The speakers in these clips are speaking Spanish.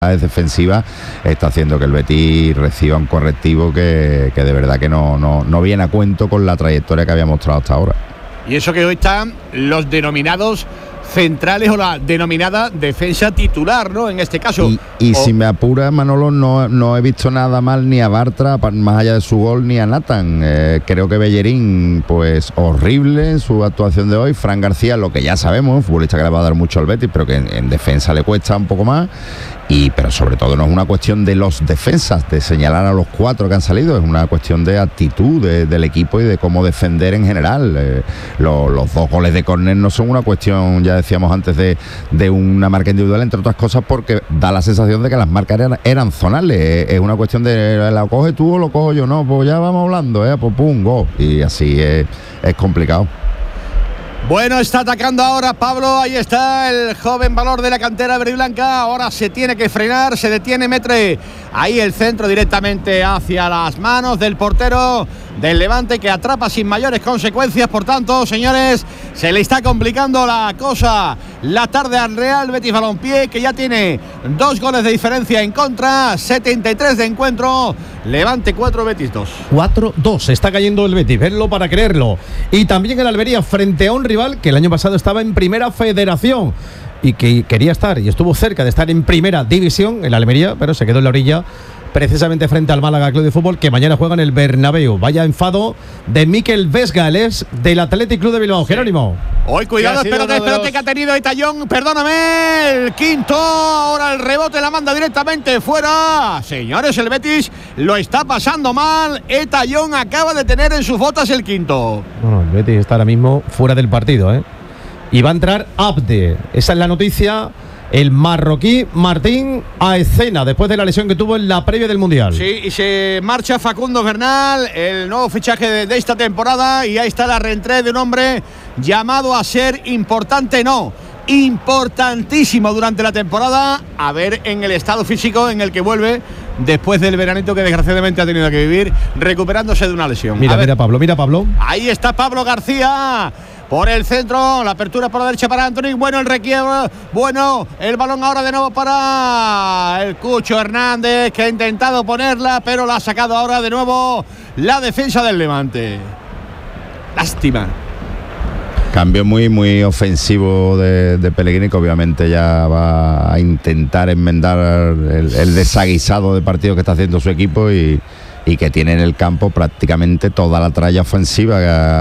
defensiva está haciendo que el Betis reciba un correctivo que de verdad que no viene a cuento con la trayectoria que había mostrado hasta ahora. Y eso que hoy están los denominados centrales o la denominada defensa titular, ¿no? En este caso. Y si me apura, Manolo, no he visto nada mal ni a Bartra, más allá de su gol, ni a Nathan. Creo que Bellerín, pues horrible en su actuación de hoy. Fran García, lo que ya sabemos, un futbolista que le va a dar mucho al Betis, pero que en defensa le cuesta un poco más. Pero sobre todo no es una cuestión de los defensas, de señalar a los 4 que han salido, es una cuestión de actitud del equipo y de cómo defender en general. Los 2 goles de córner no son una cuestión, ya decíamos antes, de una marca individual, entre otras cosas porque da la sensación de que las marcas eran zonales. Es una cuestión de la coge tú o lo cojo yo, no, pues ya vamos hablando, pues pum, gol. Y así es complicado. Bueno, está atacando ahora Pablo, ahí está el joven valor de la cantera verdiblanca, ahora se tiene que frenar, se detiene, mete ahí el centro directamente hacia las manos del portero del Levante, que atrapa sin mayores consecuencias. Por tanto, señores, se le está complicando la cosa la tarde al Real Betis Balompié, que ya tiene 2 goles de diferencia en contra, 73 de encuentro, Levante 4, Betis 2. 4-2, está cayendo el Betis, verlo para creerlo. Y también el Almería frente a un rival que el año pasado estaba en Primera Federación y que quería estar y estuvo cerca de estar en Primera División, el Almería, pero se quedó en la orilla, precisamente frente al Málaga Club de Fútbol, que mañana juega en el Bernabéu. Vaya enfado de Mikel Vesga, él es del Athletic Club de Bilbao. Jerónimo. Hoy cuidado, espérate que ha tenido Etayón, perdóname, el quinto, ahora el rebote la manda directamente fuera. Señores, el Betis lo está pasando mal, Etayón acaba de tener en sus botas el quinto. No, el Betis está ahora mismo fuera del partido, y va a entrar Abde, esa es la noticia. El marroquí Martín a escena después de la lesión que tuvo en la previa del Mundial. Sí, y se marcha Facundo Bernal, el nuevo fichaje de esta temporada, y ahí está la reentrée de un hombre llamado a ser importantísimo durante la temporada, a ver en el estado físico en el que vuelve después del veranito que desgraciadamente ha tenido que vivir, recuperándose de una lesión. Mira Pablo. Ahí está Pablo García. Por el centro, la apertura por la derecha para Anthony. Bueno, el requiebro. Bueno, el balón ahora de nuevo para el Cucho Hernández, que ha intentado ponerla, pero la ha sacado ahora de nuevo la defensa del Levante. Lástima. Cambio muy ofensivo de Pellegrini, que obviamente ya va a intentar enmendar el desaguisado de partido que está haciendo su equipo y que tiene en el campo prácticamente toda la tralla ofensiva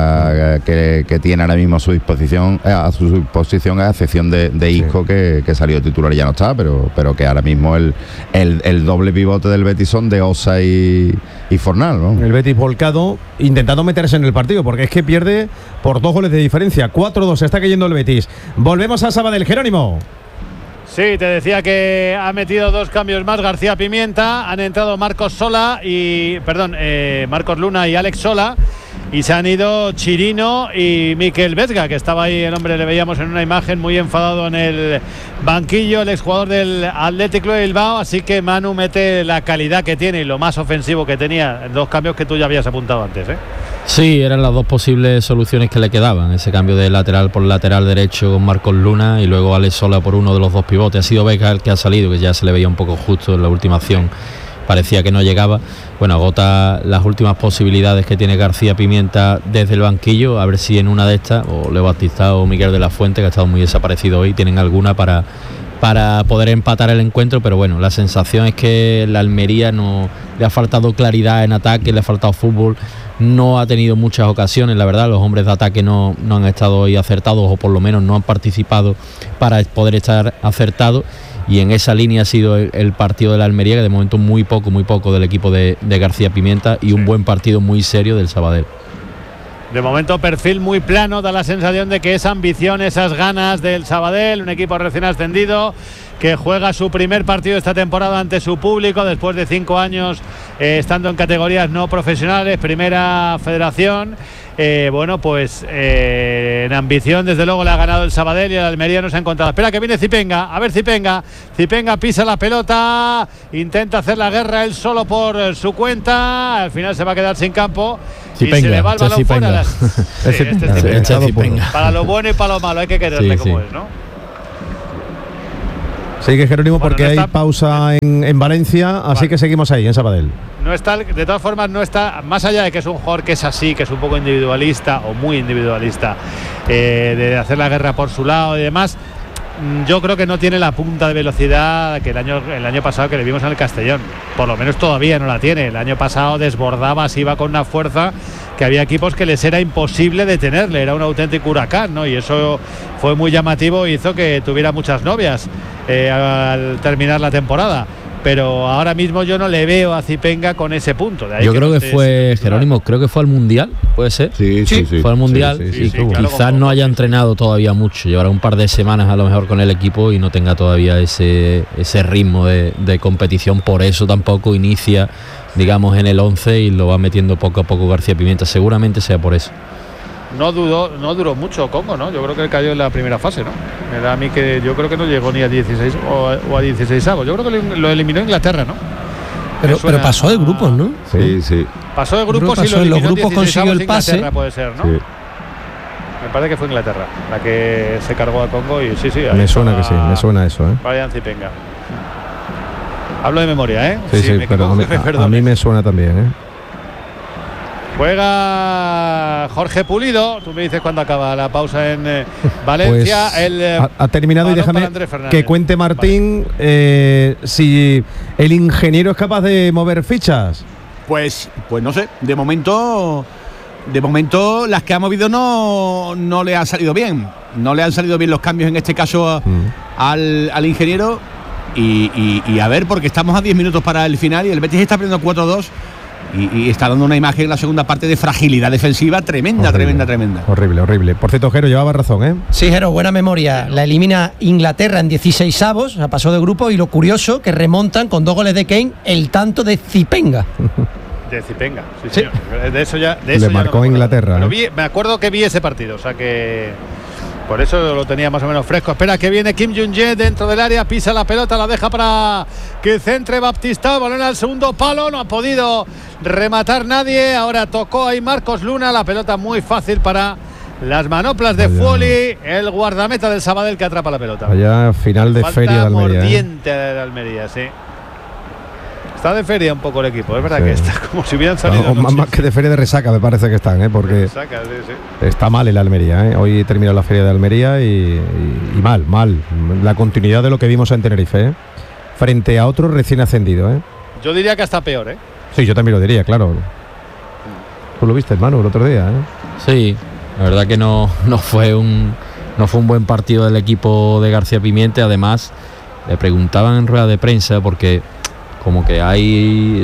que tiene ahora mismo a su disposición, a excepción de Isco, que salió titular y ya no está, pero que ahora mismo el doble pivote del Betis son de Osa y Fornal, ¿no? El Betis volcado intentando meterse en el partido, porque es que pierde por 2 goles de diferencia. 4-2, se está cayendo el Betis. Volvemos a Sabadell, Jerónimo. Sí, te decía que ha metido 2 cambios más García Pimienta, han entrado Marcos Luna y Alex Sola, y se han ido Chirino y Mikel Vesga, que estaba ahí, el hombre le veíamos en una imagen muy enfadado en el banquillo, el exjugador del Athletic Club de Bilbao. Así que Manu mete la calidad que tiene y lo más ofensivo que tenía, 2 cambios que tú ya habías apuntado antes, Sí, eran las 2 posibles soluciones que le quedaban, ese cambio de lateral por lateral derecho con Marcos Luna y luego Alex Sola por uno de los 2 pivotes. Ha sido Vesga el que ha salido, que ya se le veía un poco justo en la última acción, parecía que no llegaba. Bueno, agota las últimas posibilidades que tiene García Pimienta desde el banquillo, a ver si en una de estas, o Leo Batista o Miguel de la Fuente, que ha estado muy desaparecido hoy, tienen alguna para poder empatar el encuentro. Pero bueno, la sensación es que la Almería no le ha faltado claridad en ataque, le ha faltado fútbol, no ha tenido muchas ocasiones, la verdad. Los hombres de ataque no han estado hoy acertados, o por lo menos no han participado para poder estar acertados, y en esa línea ha sido el partido de la Almería, que de momento muy poco del equipo de García Pimienta, y un buen partido muy serio del Sabadell. De momento perfil muy plano, da la sensación de que esa ambición, esas ganas del Sabadell, un equipo recién ascendido que juega su primer partido esta temporada ante su público después de 5 años estando en categorías no profesionales, Primera Federación. En ambición desde luego le ha ganado el Sabadell, y el Almería no se ha encontrado. Espera que viene Zipenga, a ver Zipenga pisa la pelota, intenta hacer la guerra él solo por su cuenta, al final se va a quedar sin campo. Zipenga, y se le va el balón fuera. Zipenga. Para lo bueno y para lo malo hay que quererle como es, ¿no? Sigue Jerónimo, Bueno, porque no hay está- pausa en Valencia, así Vale. que seguimos ahí, en Sabadell. No está, de todas formas, no está, más allá de que es un jugador que es así, que es un poco individualista o muy individualista, de hacer la guerra por su lado y demás. Yo creo que no tiene la punta de velocidad que el año pasado que le vimos en el Castellón. Por lo menos todavía no la tiene. El año pasado desbordaba, se iba con una fuerza que había equipos que les era imposible detenerle. Era un auténtico huracán, ¿no? Y eso fue muy llamativo y hizo que tuviera muchas novias al terminar la temporada. Pero ahora mismo yo no le veo a Zipenga con ese punto. De ahí Yo creo no que esté fue, siendo titular. Jerónimo, creo que fue al Mundial, ¿puede ser? Sí. Fue al Mundial Sí, y sí, claro, quizás como- no haya entrenado todavía mucho, llevará un par de semanas a lo mejor con el equipo y no tenga todavía ese ritmo de competición, por eso tampoco inicia, digamos, en el 11 y lo va metiendo poco a poco García Pimienta, seguramente sea por eso. No duró mucho Congo, ¿no? Yo creo que cayó en la primera fase, ¿no? Me da a mí que yo creo que no llegó ni a 16 o a 16avos. Yo creo que lo eliminó Inglaterra, ¿no? Pero Me suena pasó de grupos, ¿no? Sí. Pasó de grupos Creo que y lo pasó en los eliminó grupos, 16avos consiguió el pase. Inglaterra, puede ser, ¿no? Sí. Me parece que fue Inglaterra la que se cargó a Congo y sí. ahí Me suena que estaba sí, me suena eso, ¿eh? Brian Zipenga. Hablo de memoria, ¿eh? Sí, me pero equivoco, me a perdones. mí me suena también, ¿eh? Juega Jorge Pulido. Tú me dices cuándo acaba la pausa en Valencia. Pues ha terminado y balón para déjame Andrés Fernández. que cuente Martín si el ingeniero es capaz de mover fichas. Pues no sé, de momento las que ha movido no le han salido bien. No le han salido bien los cambios en este caso al ingeniero. Y a ver, porque estamos a 10 minutos para el final y el Betis está perdiendo 4-2 y está dando una imagen en la segunda parte de fragilidad defensiva tremenda. Horrible. Por cierto, Jero, llevaba razón, ¿eh? Sí, Jero, buena memoria. La elimina Inglaterra en 16avos, o sea, pasó de grupo, y lo curioso que remontan con 2 goles de Kane el tanto de Zipenga. De Zipenga, sí, Sí. señor. De eso ya Le no me marcó acuerdo. Inglaterra, Pero ¿eh? me acuerdo que vi ese partido, o sea que por eso lo tenía más o menos fresco. Espera que viene Kim Jong-jae dentro del área, pisa la pelota, la deja para que centre Baptista, balón al segundo palo, no ha podido rematar nadie. Ahora tocó ahí Marcos Luna, la pelota muy fácil para las manoplas de Fuoli, el guardameta del Sabadell que atrapa la pelota. Allá final de Falta feria de Almería, ¿eh? mordiente de Almería, sí. Está de feria un poco el equipo, es verdad Sí. que está como si hubieran salido No, más que de feria de resaca me parece que están, ¿eh? Porque Saca, sí. está mal el Almería, ¿eh? Hoy terminó la feria de Almería y mal. La continuidad de lo que vimos en Tenerife, ¿eh? Frente a otro recién ascendido, ¿eh? Yo diría que hasta peor, ¿eh? Sí, yo también lo diría, claro. Tú lo viste, hermano, el otro día, ¿eh? Sí, la verdad que no fue un buen partido del equipo de García Pimienta. Además, le preguntaban en rueda de prensa porque como que hay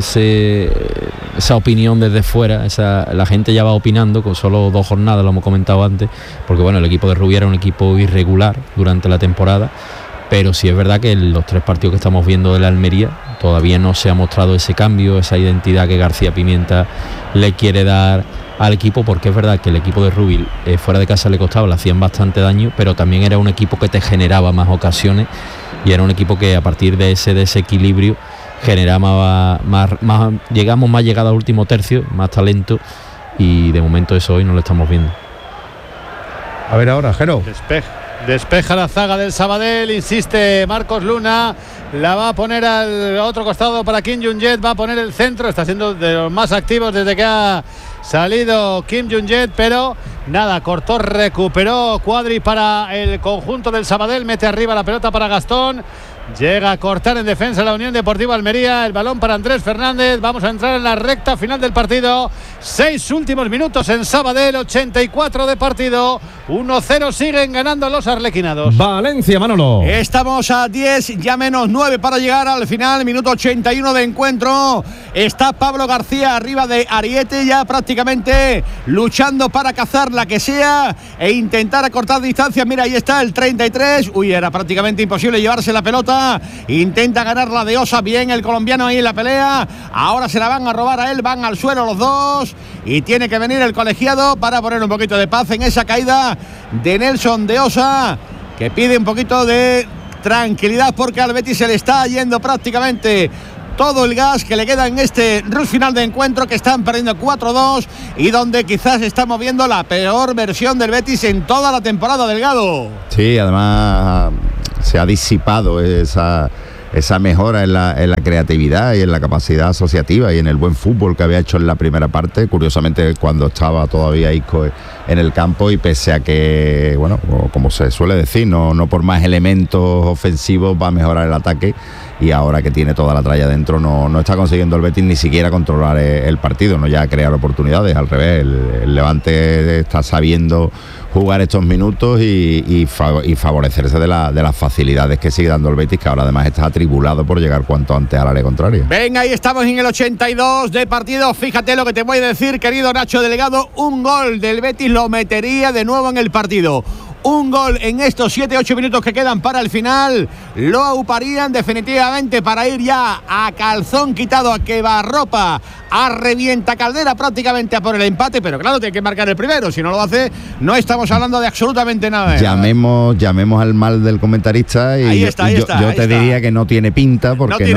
esa opinión desde fuera, la gente ya va opinando con solo 2 jornadas, lo hemos comentado antes, porque bueno, el equipo de Rubí era un equipo irregular durante la temporada, pero sí es verdad que en los 3 partidos que estamos viendo de la Almería todavía no se ha mostrado ese cambio, esa identidad que García Pimienta le quiere dar al equipo, porque es verdad que el equipo de Rubí fuera de casa le costaba, le hacían bastante daño, pero también era un equipo que te generaba más ocasiones y era un equipo que a partir de ese desequilibrio generaba llegamos más llegada al último tercio, más talento, y de momento eso hoy no lo estamos viendo. A ver ahora, Jero. Despeja la zaga del Sabadell, insiste Marcos Luna, la va a poner al otro costado para Kim Jong-jae, va a poner el centro, está siendo de los más activos desde que ha salido Kim Jong-jae, pero nada, cortó, recuperó Cuadri para el conjunto del Sabadell, mete arriba la pelota para Gastón. Llega a cortar en defensa la Unión Deportiva Almería, el balón para Andrés Fernández. Vamos a entrar en la recta final del partido. 6 últimos minutos en Sabadell, 84 de partido. 1-0 siguen ganando los arlequinados. Valencia, Manolo. Estamos a 10, ya menos 9 para llegar al final, minuto 81 de encuentro. Está Pablo García arriba de Ariete, ya prácticamente luchando para cazar la que sea e intentar acortar distancias. Mira, ahí está el 33. Uy, era prácticamente imposible llevarse la pelota. Intenta ganar la de Osa, bien el colombiano ahí en la pelea. Ahora se la van a robar a él, van al suelo los dos y tiene que venir el colegiado para poner un poquito de paz en esa caída de Nelson de Osa, que pide un poquito de tranquilidad porque al Betis se le está yendo prácticamente todo el gas que le queda en este rush final de encuentro, que están perdiendo 4-2 y donde quizás estamos viendo la peor versión del Betis en toda la temporada, Delgado. Sí, además se ha disipado esa mejora en la creatividad y en la capacidad asociativa y en el buen fútbol que había hecho en la primera parte, curiosamente cuando estaba todavía Isco en el campo, y pese a que, bueno, como se suele decir, no por más elementos ofensivos va a mejorar el ataque, y ahora que tiene toda la tralla dentro no está consiguiendo el Betis ni siquiera controlar el partido, no ya crear oportunidades, al revés, el Levante está sabiendo jugar estos minutos y favorecerse de las facilidades que sigue dando el Betis, que ahora además está atribulado por llegar cuanto antes al área contraria. Venga, ahí estamos en el 82 de partido. Fíjate lo que te voy a decir, querido Nacho Delegado, un gol del Betis lo metería de nuevo en el partido. Un gol en estos 7-8 minutos que quedan para el final lo auparían definitivamente para ir ya a calzón quitado, a quemarropa, a revienta caldera prácticamente a por el empate, pero claro, tiene que marcar el primero, si no lo hace no estamos hablando de absolutamente nada. Llamemos al mal del comentarista y yo te diría que no tiene pinta, porque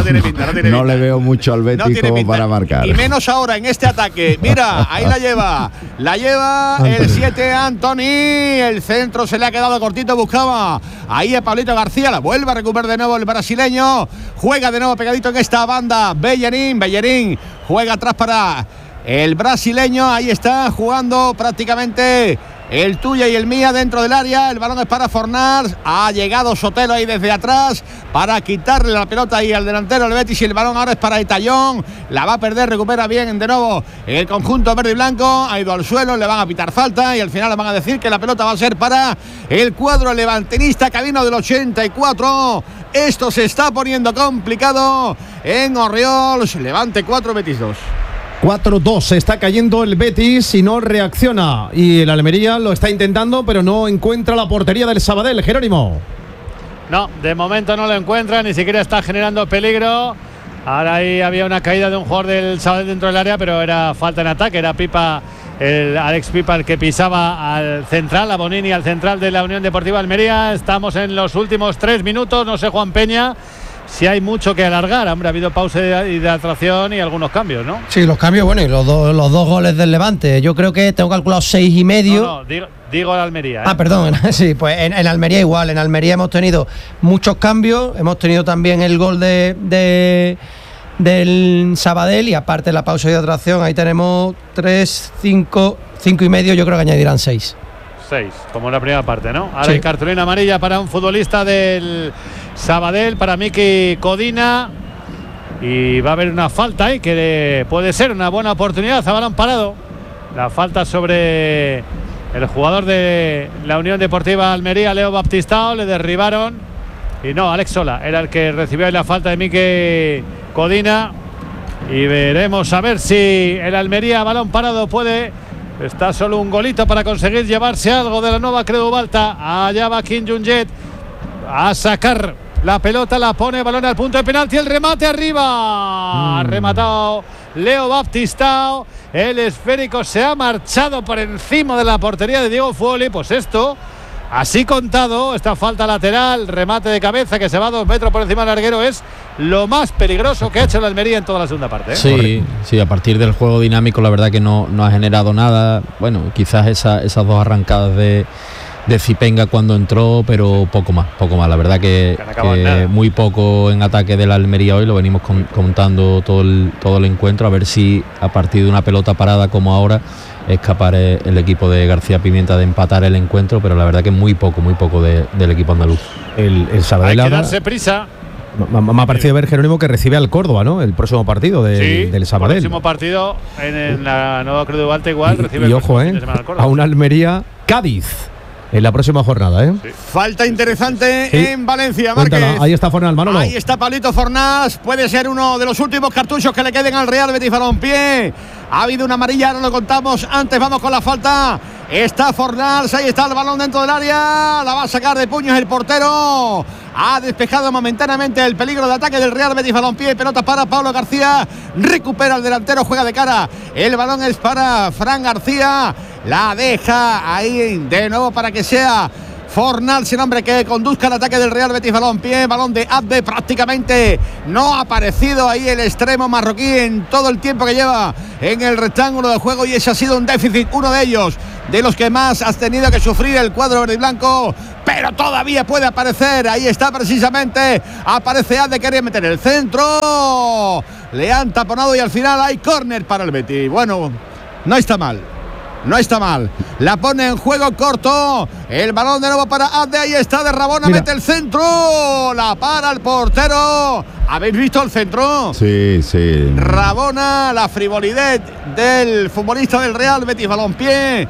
no le veo mucho al Betis como para marcar. Y menos ahora en este ataque. Mira, ahí la lleva el 7 Anthony, el centro se le ha quedado cortito, buscaba ahí a Pablito García, la vuelve a recuperar de nuevo el brasileño, juega de nuevo pegadito en esta banda Bellerín juega atrás para el brasileño, ahí está jugando prácticamente el tuya y el mía dentro del área, el balón es para Fornals, ha llegado Sotelo ahí desde atrás para quitarle la pelota ahí al delantero del Betis, y el balón ahora es para Itallón, la va a perder, recupera bien de nuevo el conjunto verde y blanco, ha ido al suelo, le van a pitar falta y al final le van a decir que la pelota va a ser para el cuadro levantinista que vino del 84. Esto se está poniendo complicado en Orriols, Levante 4, Betis 2. 4-2, se está cayendo el Betis y no reacciona, y el Almería lo está intentando pero no encuentra la portería del Sabadell. Jerónimo. No, de momento no lo encuentra, ni siquiera está generando peligro. Ahora ahí había una caída de un jugador del Sabadell dentro del área, pero era falta en ataque, era Pipa, el Alex Pipa, el que pisaba al central, a Bonini, al central de la Unión Deportiva Almería. Estamos en los últimos 3 minutos, no sé, Juan Peña, si hay mucho que alargar. Hombre, ha habido pausa de hidratación y algunos cambios, ¿no? Sí, los cambios, bueno, y los dos goles del Levante. Yo creo que tengo calculado 6,5. No, digo la Almería. Ah, perdón, sí, pues en Almería igual. En Almería hemos tenido muchos cambios, hemos tenido también el gol del Sabadell, y aparte la pausa de hidratación, ahí tenemos 3, 5,5, yo creo que añadirán 6. 6, como en la primera parte, ¿no? Ahora sí. Hay cartulina amarilla para un futbolista del Sabadell, para Miki Codina, y va a haber una falta ahí que puede ser una buena oportunidad. A balón parado, la falta sobre el jugador de la Unión Deportiva Almería, Leo Baptistao, le derribaron, y no, Alex Sola era el que recibió ahí la falta de Miki Codina, y veremos a ver si el Almería a balón parado puede. Está solo un golito para conseguir llevarse algo de la nueva Creu Balta. Allá va Kim Jong-jet a sacar la pelota, la pone, balón al punto de penalti, el remate arriba. Ha rematado Leo Baptistao, el esférico se ha marchado por encima de la portería de Diego Fuoli. Pues esto, así contado, esta falta lateral, remate de cabeza que se va 2 metros por encima del larguero, es lo más peligroso que ha hecho la Almería en toda la segunda parte, ¿eh? Sí, a partir del juego dinámico la verdad que no ha generado nada. Bueno, quizás esas 2 arrancadas de Zipenga cuando entró, pero poco más. La verdad que muy poco en ataque de la Almería hoy, lo venimos contando todo el encuentro, a ver si a partir de una pelota parada como ahora es capaz el equipo de García Pimienta de empatar el encuentro, pero la verdad que muy poco del equipo andaluz. El Sabadell, hay que darse prisa. Me ha parecido ver, Jerónimo, que recibe al Córdoba, ¿no? El próximo partido del Sabadell. El próximo partido en la nueva Creu Balta igual recibe y ojo, a una Almería Cádiz en la próxima jornada, ¿eh? Sí. Falta interesante en Valencia, Márquez. Ahí está Fornals, Manolo. Ahí está Pablito Fornals. Puede ser uno de los últimos cartuchos que le queden al Real Betis Balompié. Ha habido una amarilla, ahora lo contamos. Antes vamos con la falta. Está Fornals, ahí está el balón dentro del área. La va a sacar de puños el portero. Ha despejado momentáneamente el peligro de ataque del Real Betis Balompié. Pelota para Pablo García. Recupera el delantero, juega de cara. El balón es para Fran García. La deja ahí de nuevo para que sea Fornals, el hombre que conduzca el ataque del Real Betis Balompié. Balón de Abde, prácticamente no ha aparecido ahí el extremo marroquí en todo el tiempo que lleva en el rectángulo de juego, y ese ha sido un déficit, uno de ellos de los que más has tenido que sufrir el cuadro verde y blanco, pero todavía puede aparecer. Ahí está precisamente, aparece Ade, quería meter el centro, le han taponado y al final hay córner para el Betis. Bueno, no está mal. No está mal, la pone en juego corto, el balón de nuevo para Ade, ahí está de Rabona, mete el centro, la para el portero. ¿Habéis visto el centro? Sí, sí. Rabona, la frivolidad del futbolista del Real Betis Balompié.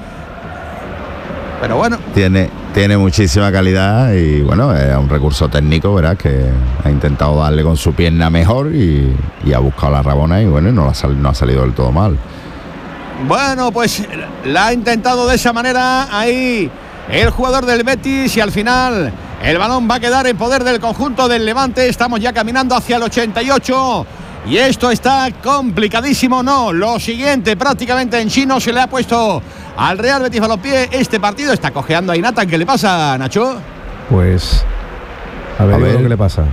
Pero bueno. Tiene muchísima calidad y bueno, es un recurso técnico, ¿verdad? Que ha intentado darle con su pierna mejor y ha buscado la Rabona y bueno, no ha salido del todo mal. Bueno, pues la ha intentado de esa manera ahí el jugador del Betis y al final el balón va a quedar en poder del conjunto del Levante. Estamos ya caminando hacia el 88 y esto está complicadísimo. No, lo siguiente prácticamente en chino se le ha puesto al Real Betis Balompié. Este partido está cojeando ahí Nathan. ¿Qué le pasa, Nacho? Pues a ver lo que le pasa.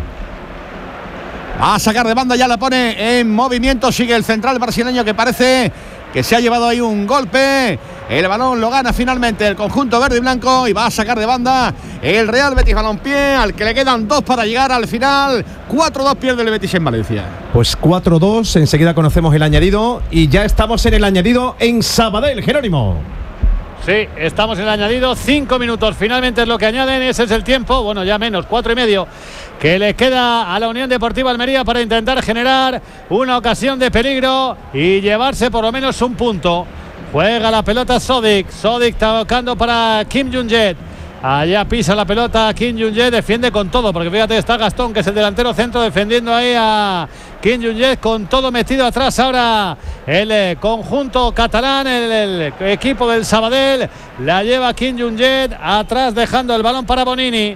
Va a sacar de banda, ya la pone en movimiento. Sigue el central brasileño que parece que se ha llevado ahí un golpe. El balón lo gana finalmente el conjunto verde y blanco y va a sacar de banda el Real Betis Balompié, al que le quedan 2 para llegar al final. 4-2 pierde el Betis en Valencia. Pues 4-2, enseguida conocemos el añadido y ya estamos en el añadido en Sabadell, Jerónimo. Sí, estamos en el añadido, 5 minutos, finalmente es lo que añaden, ese es el tiempo, bueno, ya menos, 4 y medio, que le queda a la Unión Deportiva Almería para intentar generar una ocasión de peligro y llevarse por lo menos un punto. Juega la pelota Sodic tocando para Kim Jung-jae. Allá pisa la pelota Kim Jung-jae, defiende con todo, porque fíjate, está Gastón, que es el delantero centro, defendiendo ahí a Kim Jung-jae, con todo metido atrás ahora el conjunto catalán, el equipo del Sabadell. La lleva Kim Jung-jae atrás, dejando el balón para Bonini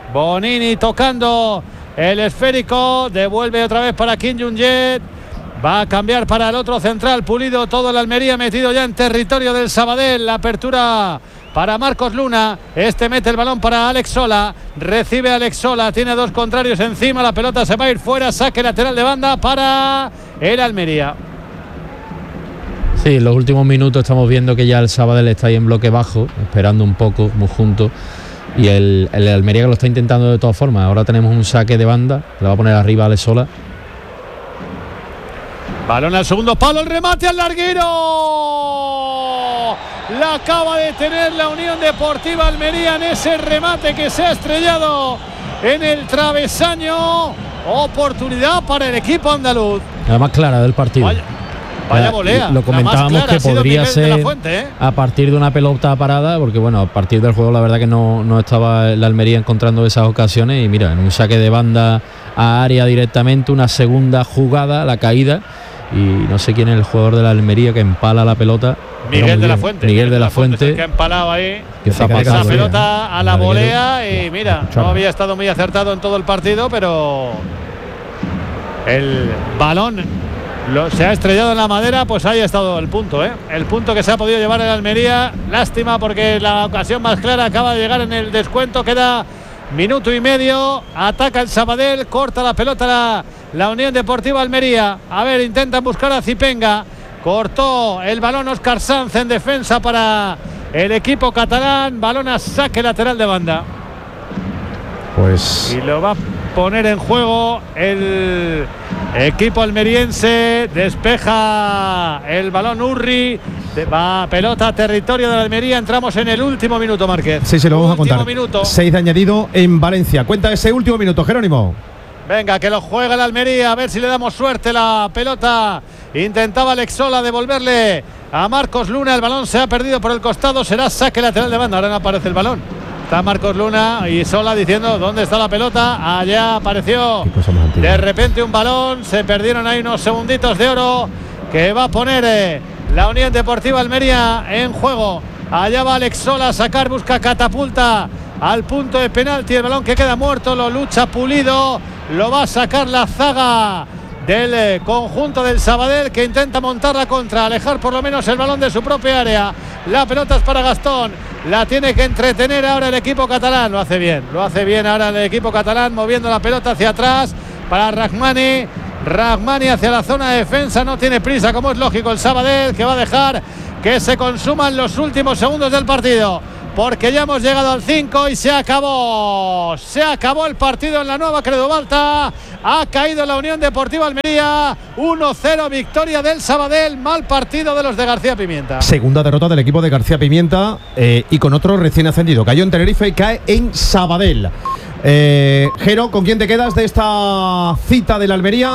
tocando el esférico, devuelve otra vez para Kim Jung-jae. Va a cambiar para el otro central, Pulido, todo el Almería metido ya en territorio del Sabadell. La apertura para Marcos Luna, mete el balón para Alex Sola, recibe Alex Sola, tiene 2 contrarios encima, la pelota se va a ir fuera, saque lateral de banda para el Almería. Sí, en los últimos minutos estamos viendo que ya el Sabadell está ahí en bloque bajo, esperando un poco, muy junto, y el Almería que lo está intentando de todas formas. Ahora tenemos un saque de banda, le va a poner arriba a Alex Sola. Balón al segundo palo, el remate al larguero. La acaba de tener la Unión Deportiva Almería en ese remate que se ha estrellado en el travesaño. Oportunidad para el equipo andaluz. La más clara del partido. Vaya volea. Lo comentábamos que podría ser Fuente, a partir de una pelota parada, porque bueno, a partir del juego la verdad que no estaba la Almería encontrando esas ocasiones y mira, en un saque de banda a área directamente, una segunda jugada, la caída. Y no sé quién es el jugador de la Almería que empala la pelota. Miguel de la Fuente. Miguel de la Fuente. Que ha empalado ahí esa pelota a la volea y mira, no había estado muy acertado en todo el partido, pero el balón se ha estrellado en la madera, pues ahí ha estado el punto, el punto que se ha podido llevar el Almería. Lástima porque la ocasión más clara acaba de llegar en el descuento, queda minuto y medio, ataca el Sabadell, corta la pelota la Unión Deportiva Almería. A ver, intentan buscar a Zipenga, cortó el balón Óscar Sanz en defensa para el equipo catalán, balón a saque lateral de banda. Pues y lo va a poner en juego el equipo almeriense, despeja el balón Urri, va pelota a territorio de la Almería. Entramos en el último minuto, Márquez. Sí, lo vamos a contar. Minuto. 6 de añadido en Valencia. Cuenta ese último minuto, Jerónimo. Venga, que lo juega el Almería, a ver si le damos suerte. La pelota intentaba Alex Sola devolverle a Marcos Luna, el balón se ha perdido por el costado, será saque lateral de banda. Ahora no aparece el balón, está Marcos Luna y Sola diciendo dónde está la pelota. Allá apareció de repente un balón, se perdieron ahí unos segunditos de oro que va a poner la Unión Deportiva Almería en juego. Allá va Alex Sola a sacar, busca catapulta al punto de penalti, el balón que queda muerto, lo lucha Pulido, lo va a sacar la zaga del conjunto del Sabadell, que intenta montar la contra, alejar por lo menos el balón de su propia área. La pelota es para Gastón, la tiene que entretener ahora el equipo catalán, lo hace bien ahora el equipo catalán, moviendo la pelota hacia atrás para Rahmani hacia la zona de defensa, no tiene prisa como es lógico el Sabadell, que va a dejar que se consuman los últimos segundos del partido, porque ya hemos llegado al 5 y se acabó el partido en la nueva Credobalta. Ha caído la Unión Deportiva Almería, 1-0, victoria del Sabadell. Mal partido de los de García Pimienta. Segunda derrota del equipo de García Pimienta, y con otro recién ascendido. Cayó en Tenerife y cae en Sabadell. Jero, ¿con quién te quedas de esta cita de la Almería?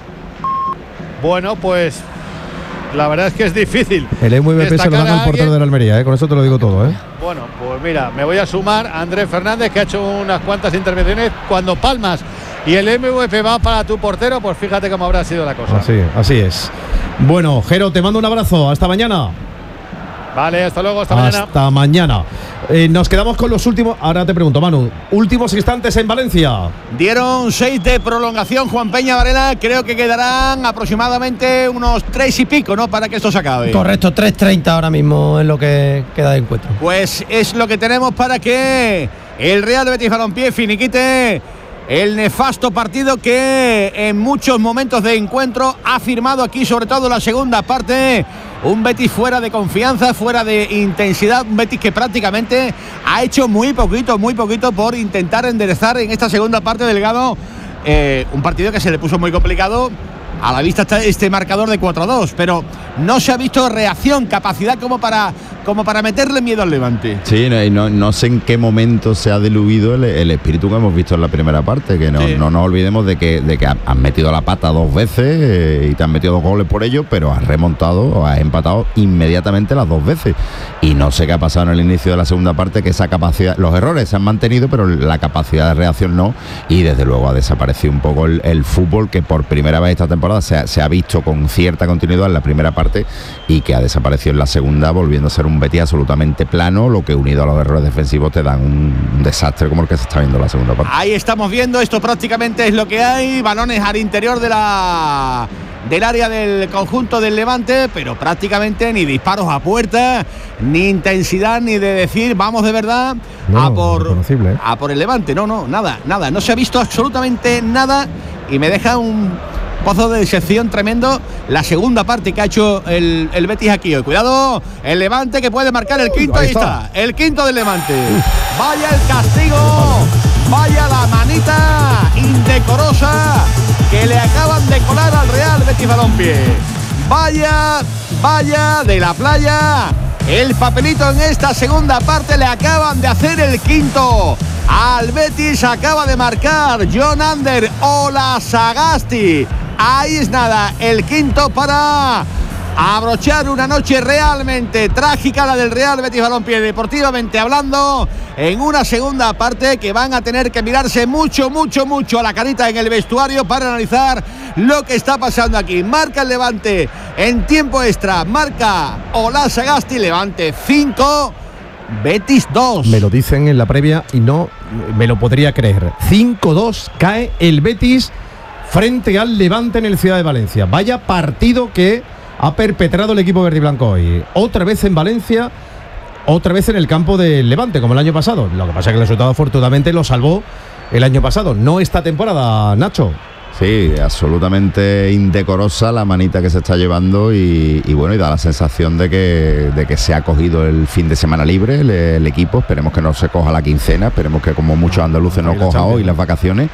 Bueno, pues la verdad es que es difícil. El MVP se lo dan al portero de la Almería, con eso te lo digo todo. Bueno, pues mira, me voy a sumar a Andrés Fernández, que ha hecho unas cuantas intervenciones. Cuando palmas y el MVP va para tu portero, pues fíjate cómo habrá sido la cosa. Así es. Bueno, Jero, te mando un abrazo. Hasta mañana. Vale, hasta luego, hasta mañana. Hasta mañana. Nos quedamos con los últimos. Ahora te pregunto, Manu, últimos instantes en Valencia. Dieron 6 de prolongación, Juan Peña Varela. Creo que quedarán aproximadamente unos 3 y pico, ¿no?, para que esto se acabe. Correcto, 3:30 ahora mismo es lo que queda de encuentro. Pues es lo que tenemos para que el Real Betis Balompié finiquite el nefasto partido que en muchos momentos de encuentro ha firmado aquí, sobre todo la segunda parte. Un Betis fuera de confianza, fuera de intensidad, un Betis que prácticamente ha hecho muy poquito por intentar enderezar en esta segunda parte, Delgado. Un partido que se le puso muy complicado. A la vista está este marcador de 4-2, pero no se ha visto reacción, capacidad como para meterle miedo al Levante. Sí, no sé en qué momento se ha diluido el espíritu que hemos visto en la primera parte, que no nos olvidemos de que han metido la pata 2 veces y te han metido 2 goles por ello, pero has remontado o has empatado inmediatamente las 2 veces. Y no sé qué ha pasado en el inicio de la segunda parte, que esa capacidad, los errores se han mantenido, pero la capacidad de reacción no, y desde luego ha desaparecido un poco el fútbol que por primera vez esta temporada se ha visto con cierta continuidad en la primera parte y que ha desaparecido en la segunda, volviendo a ser un Betis absolutamente plano, lo que unido a los errores defensivos te dan un desastre como el que se está viendo en la segunda parte. Ahí estamos viendo, esto prácticamente es lo que hay, balones al interior del área del conjunto del Levante, pero prácticamente ni disparos a puerta, ni intensidad, ni de decir vamos de verdad a por el Levante. No, nada, no se ha visto absolutamente nada y me deja un pozo de decepción tremendo la segunda parte que ha hecho el Betis aquí hoy. Cuidado, el Levante que puede marcar el quinto. Ahí está, el quinto del Levante. Vaya el castigo, vaya la manita indecorosa que le acaban de colar al Real Betis Balompié. Vaya de la playa el papelito en esta segunda parte. Le acaban de hacer el quinto al Betis, acaba de marcar John Ander Olazábal. Ahí es nada, el quinto para abrochar una noche realmente trágica, la del Real Betis Balompié, deportivamente hablando, en una segunda parte que van a tener que mirarse mucho a la carita en el vestuario para analizar lo que está pasando aquí. Marca el Levante en tiempo extra, marca Olazábal, Levante 5, Betis 2. Me lo dicen en la previa y no me lo podría creer. 5-2 cae el Betis frente al Levante en el Ciudad de Valencia. Vaya partido que ha perpetrado el equipo verde y blanco hoy. Otra vez en Valencia, otra vez en el campo del Levante, como el año pasado. Lo que pasa es que el resultado afortunadamente lo salvó el año pasado, no esta temporada, Nacho. Sí, absolutamente indecorosa la manita que se está llevando y bueno, y da la sensación de que se ha cogido el fin de semana libre el equipo. Esperemos que no se coja la quincena, esperemos que como muchos andaluces no coja hoy las vacaciones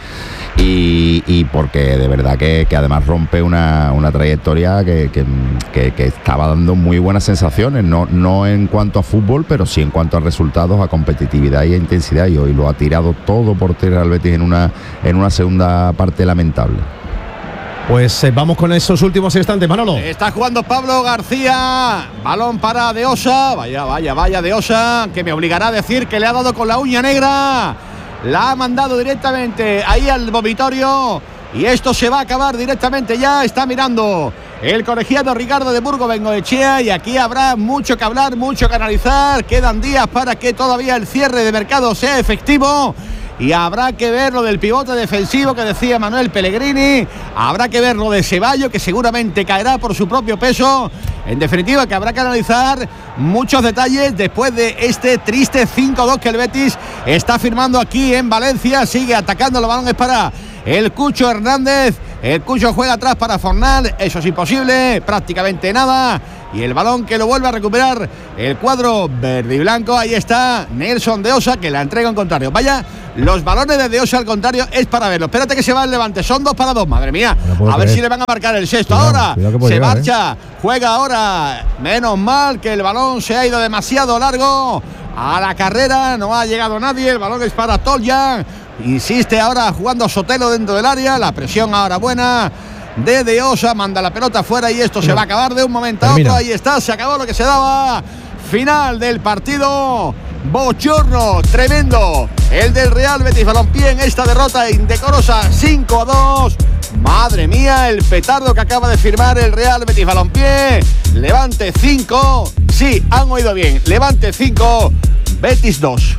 y porque de verdad que además rompe una trayectoria que estaba dando muy buenas sensaciones, no en cuanto a fútbol, pero sí en cuanto a resultados, a competitividad y a intensidad, y hoy lo ha tirado todo por tirar al Betis en una segunda parte lamentable. Pues vamos con esos últimos instantes, Manolo. Está jugando Pablo García, balón para De Osa, vaya De Osa, que me obligará a decir que le ha dado con la uña negra, la ha mandado directamente ahí al vomitorio y esto se va a acabar directamente ya. Está mirando el colegiado Ricardo de Burgos Bengoechea y aquí habrá mucho que hablar, mucho que analizar. Quedan días para que todavía el cierre de mercado sea efectivo. Y habrá que ver lo del pivote defensivo que decía Manuel Pellegrini. Habrá que ver lo de Ceballos, que seguramente caerá por su propio peso. En definitiva, que habrá que analizar muchos detalles después de este triste 5-2 que el Betis está firmando aquí en Valencia. Sigue atacando, los balones para el Cucho Hernández. El Cucho juega atrás para Fornal. Eso es imposible, prácticamente nada. y el balón que lo vuelve a recuperar el cuadro verde y blanco. Ahí está Nelson de Osa, que la entrega en contrario. Vaya, los balones de Osa al contrario es para verlo. Espérate que se va el Levante, son 2-2, madre mía. A ver si le van a marcar el sexto. Ahora se marcha, juega ahora. Menos mal que el balón se ha ido demasiado largo a la carrera, no ha llegado nadie. El balón es para Toljan. Insiste ahora jugando Sotelo dentro del área. La presión ahora buena de Osa, manda la pelota fuera y esto se va a acabar de un momento a otro. Ahí está, se acabó lo que se daba. Final del partido. Bochorno tremendo el del Real Betis Balompié en esta derrota indecorosa 5-2. Madre mía, el petardo que acaba de firmar el Real Betis Balompié. Levante 5. Sí, han oído bien. Levante 5, Betis 2.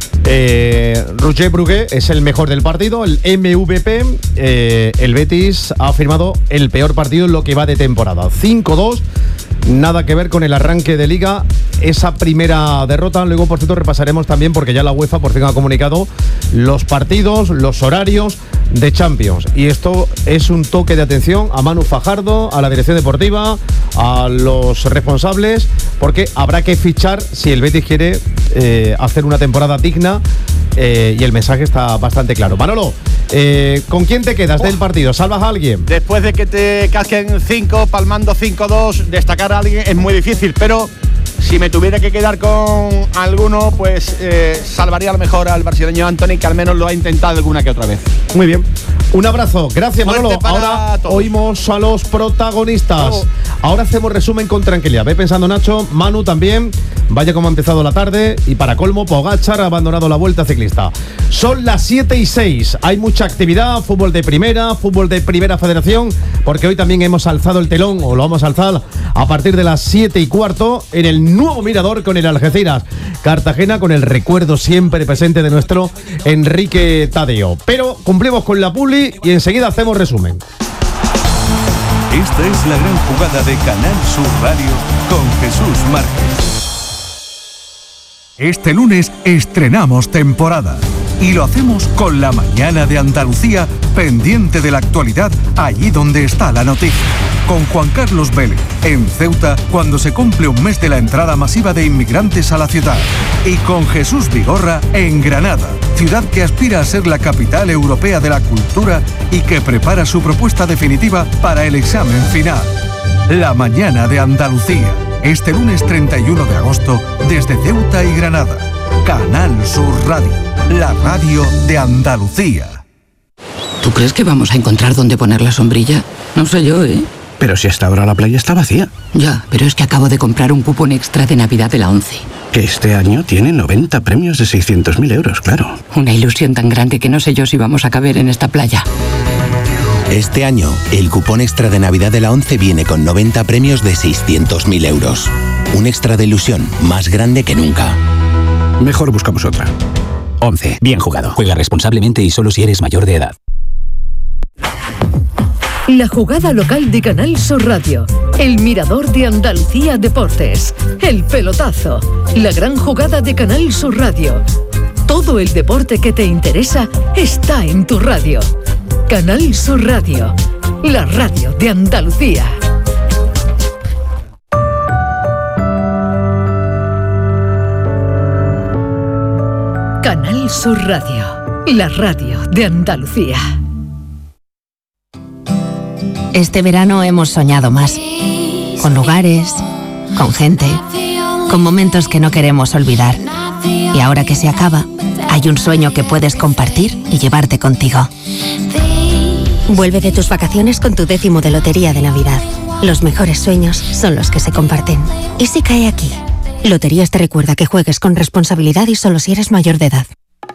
Roger Brugué es el mejor del partido, el MVP. El Betis ha firmado el peor partido en lo que va de temporada. 5-2. Nada que ver con el arranque de Liga, esa primera derrota. Luego, por cierto, repasaremos también, porque ya la UEFA por fin ha comunicado los partidos, los horarios de Champions. Y esto es un toque de atención a Manu Fajardo, a la dirección deportiva, a los responsables, porque habrá que fichar si el Betis quiere hacer una temporada digna. Y el mensaje está bastante claro. Manolo, ¿con quién te quedas del partido? ¿Salvas a alguien? Después de que te casquen 5, palmando 5-2, destacar a alguien es muy difícil, pero si me tuviera que quedar con alguno, pues salvaría a lo mejor al brasileño Antony, que al menos lo ha intentado alguna que otra vez. Muy bien. Un abrazo. Gracias, Manolo. Ahora todos. Oímos a los protagonistas. Bravo. Ahora hacemos resumen con tranquilidad. Ve pensando, Nacho, Manu también. Vaya como ha empezado la tarde. Y para colmo, Pogačar ha abandonado la Vuelta Ciclista. Son las 7:06. Hay mucha actividad. Fútbol de primera federación. Porque hoy también hemos alzado el telón, o lo vamos a alzar a partir de las 7:15 en el nuevo Mirador con el Algeciras Cartagena, con el recuerdo siempre presente de nuestro Enrique Tadeo. Pero cumplimos con la publi y enseguida hacemos resumen. Esta es la gran jugada de Canal Sur Radio con Jesús Márquez. Este lunes estrenamos temporada y lo hacemos con la mañana de Andalucía, pendiente de la actualidad allí donde está la noticia. Con Juan Carlos Vélez en Ceuta, cuando se cumple un mes de la entrada masiva de inmigrantes a la ciudad. Y con Jesús Vigorra en Granada, ciudad que aspira a ser la capital europea de la cultura y que prepara su propuesta definitiva para el examen final. La mañana de Andalucía, este lunes 31 de agosto, desde Ceuta y Granada. Canal Sur Radio, la radio de Andalucía. ¿Tú crees que vamos a encontrar dónde poner la sombrilla? No sé yo, ¿eh? Pero si hasta ahora la playa está vacía. Ya, pero es que acabo de comprar un cupón extra de Navidad de la ONCE. Que este año tiene 90 premios de 600.000 euros, claro. Una ilusión tan grande que no sé yo si vamos a caber en esta playa. Este año, el cupón extra de Navidad de la ONCE viene con 90 premios de 600.000 euros. Un extra de ilusión más grande que nunca. Mejor buscamos otra. ONCE, bien jugado. Juega responsablemente y solo si eres mayor de edad. La jugada local de Canal Sur Radio, el Mirador de Andalucía Deportes, el pelotazo, la gran jugada de Canal Sur Radio. Todo el deporte que te interesa está en tu radio. Canal Sur Radio, la radio de Andalucía. Canal Sur Radio, la radio de Andalucía. Este verano hemos soñado más, con lugares, con gente, con momentos que no queremos olvidar. Y ahora que se acaba, hay un sueño que puedes compartir y llevarte contigo. Vuelve de tus vacaciones con tu 10º de Lotería de Navidad. Los mejores sueños son los que se comparten. ¿Y si cae aquí? Loterías te recuerda que juegues con responsabilidad y solo si eres mayor de edad.